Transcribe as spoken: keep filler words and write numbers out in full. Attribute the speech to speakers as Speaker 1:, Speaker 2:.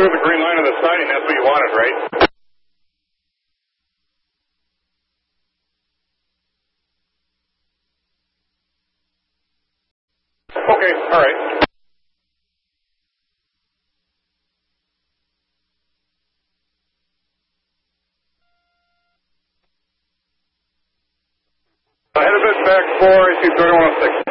Speaker 1: remove the green line of the siding, that's what you wanted, right? Okay, all right. Head a bit back four, I see thirty-one oh six.